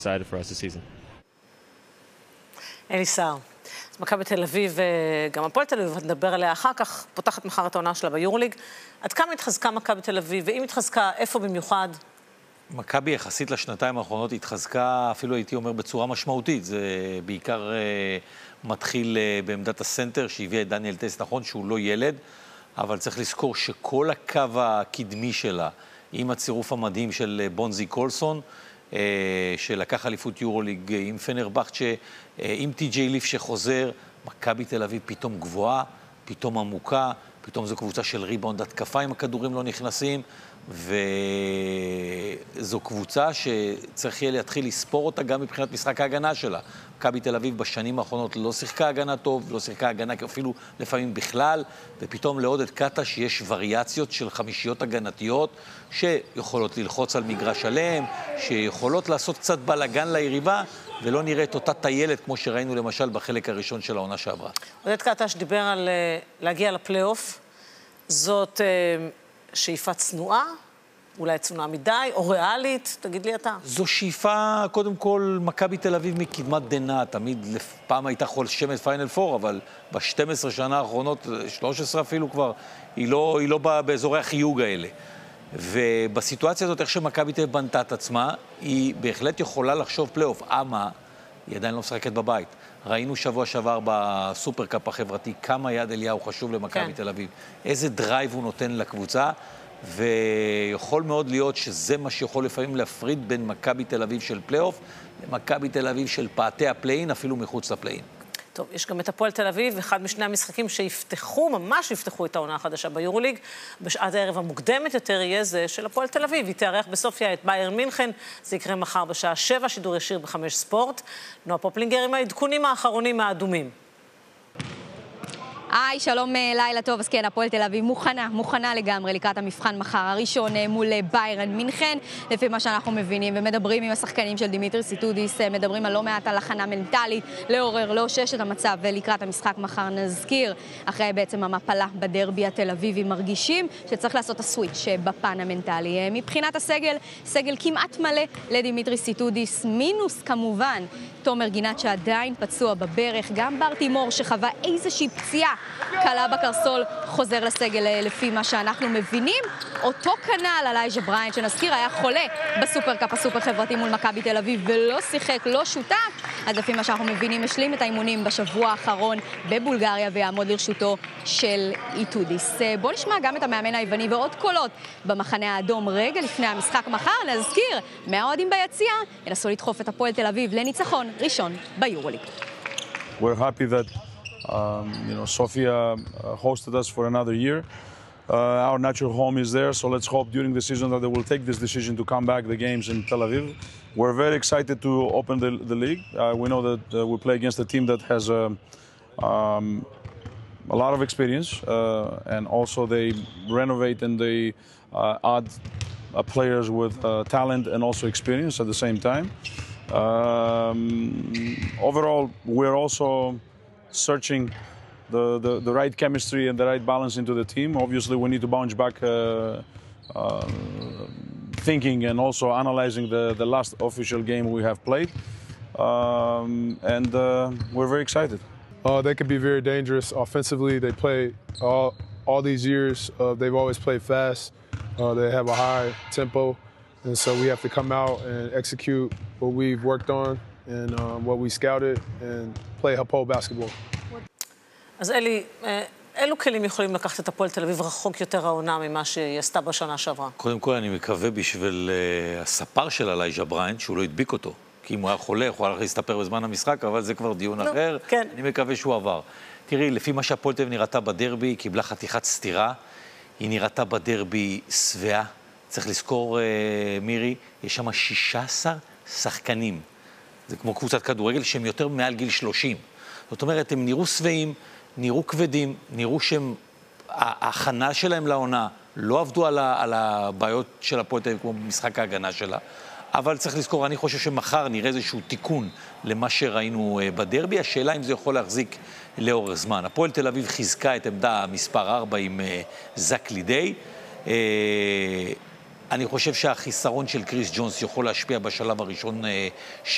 excited for us this season. אלי סער. אז מכבי תל אביב, גם הפועל תל אביב, נדבר עליה אחר כך, פותחת מחר את העונה שלה ביורוליג. עד כמה התחזקה מכבי תל אביב, ואם התחזקה, איפה במיוחד? מכבי יחסית לשנתיים האחרונות התחזקה, אפילו הייתי אומר בצורה משמעותית. זה בעיקר מתחיל בעמדת הסנטר, שהביאה את דניאל טס, נכון שהוא לא ילד, אבל צריך לזכור שכל הקו הקדמי שלה, עם הצירוף המדהים של בונזי קולסון, שלקח אליפות יורוליג עם פנרבחצ'ה, עם טי.ג'יי ליף שחוזר, מכבי תל אביב פתאום גבוהה, פתאום עמוקה, פתאום זו קבוצה של ריבאונד התקפה אם הכדורים לא נכנסים, וזו קבוצה שצריך יהיה להתחיל לספור אותה גם מבחינת משחק ההגנה שלה. מכבי תל אביב בשנים האחרונות לא שיחקה הגנה טוב, לא שיחקה הגנה אפילו לפעמים בכלל, ופתאום לעודד קטש יש וריאציות של חמישיות הגנתיות שיכולות ללחוץ על מגרש שלם, שיכולות לעשות קצת בלגן ליריבה, ולא נראה את אותה טיילת כמו שראינו למשל בחלק הראשון של העונה שעברה. עודד קטש דיבר על להגיע לפלייאוף, זאת שאיפה צנועה, אולי צנועה מדי, או ריאלית, תגיד לי אתה. זו שאיפה, קודם כל, מכבי תל אביב מקדמת דנא, תמיד פעם הייתה חולשמת פיינל פור, אבל ב-12 שנה האחרונות, 13 אפילו כבר, היא לא באזורי החיוג האלה. ובסיטואציה הזאת, איך שמכבי תל אביב בנתה את עצמה, היא בהחלט יכולה לחשוב פלייאוף. אמה, היא עדיין לא משחקת בבית. ראינו שבוע שעבר בסופרקאפ החברתי כמה יד אליהו חשוב למכבי תל אביב. איזה דרייב הוא נותן לקבוצה, ויכול מאוד להיות שזה מה שיכול לפעמים להפריד בין מכבי תל אביב של פלייאוף למכבי תל אביב של פעתי הפליין, אפילו מחוץ לפליין. טוב, יש גם את הפועל תל אביב, אחד משני המשחקים שיפתחו, ממש יפתחו את העונה החדשה ביורוליג. בשעת הערב המוקדמת יותר יהיה זה של הפועל תל אביב. היא תארח בסופיה את ביירן מינכן, זה יקרה מחר בשעה 7, שידור ישיר ב5 ספורט. נועה פופלינגר עם העדכונים האחרונים האדומים. היי, שלום, לילה טוב. אז כן, הפועל תל אביב מוכנה לגמרי לקראת המבחן מחר הראשון מול ביירן מינכן. לפי מה שאנחנו מבינים ומדברים עם השחקנים של דימיטרי סיטודיס, מדברים על לא מעט על הכנה מנטלית, לעורר, לאושש את המצב ולקראת המשחק מחר. נזכיר, אחרי בעצם המפלה בדרבי התל אביבי, מרגישים שצריך לעשות הסוויץ' בפן המנטלי. מבחינת הסגל, סגל כמעט מלא לדימיטרי סיטודיס, מינוס כמובן תומר גינת שעדיין פצוע בברך, גם בר תימור שחווה איזושהי פציעה קלה בקרסול חוזר לסגל לפי מה שאנחנו מבינים. אותו כנ"ל אלייג'ה בריינט שנזכיר היה חולה בסופרקאפ הסופר חברתי מול מכבי תל אביב ולא שיחק, לא שותף, אז לפי מה שאנחנו מבינים השלים את האימונים בשבוע האחרון בבולגריה ויעמוד לרשותו של איטודיס. בואו נשמע גם את המאמן היווני ועוד קולות במחנה האדום רגע לפני המשחק מחר. נזכיר, מהאוהדים ביציע ינסו לדחוף את הפועל תל אביב לניצחון ראשון ביורוליג. We're happy that Sofia hosted us for another year. Our natural home is there, so let's hope during the season that they will take this decision to come back the games in Tel Aviv. We're very excited to open the league. We know that we play against a team that has a lot of experience, and also they renovate and they add players with talent and also experience at the same time. Overall, we're also searching the right chemistry and the right balance into the team. Obviously, we need to bounce back thinking and also analyzing the last official game we have played. And we're very excited. They can be very dangerous offensively. They play all these years. They've always played fast. They have a high tempo. And so we have to come out and execute what we've worked on and what we scouted and play Hapoel basketball. אז אלי, אילו כלים יכולים לקחת את הפועל תל אביב רחוק יותר העונה ממה שהיא עשתה בשנה שעברה? קודם כל אני מקווה בשביל הספר של אלייג'ה בריינט, שהוא לא הדביק אותו. כי אם הוא היה חולה, הוא הלך להסתפר בזמן המשחק, אבל זה כבר דיון אחר. כן. אני מקווה שהוא עבר. תראי, לפי מה שהפועל תל אביב נראתה בדרבי, היא קיבלה חתיכת סתירה. היא נראתה בדרבי שבעה. צריך לזכור, מירי, יש שם 16 שחקנים. זה כמו קבוצת כדורגל שהם יותר מעל גיל 30. זאת אומרת, הם נראו שבעים, נראו כבדים, נראו שהם, ההכנה שלהם לעונה, לא עבדו על הבעיות של הפועל תל אביב כמו במשחק ההגנה שלה, אבל צריך לזכור, אני חושב שמחר נראה איזשהו תיקון למה שראינו בדרבי. השאלה אם זה יכול להחזיק לאורך זמן. הפועל תל אביב חיזקה את עמדה מספר 4 עם זק לידי. אני חושב שהחיסרון של קריס ג'ונס יכול להשפיע בשלב הראשון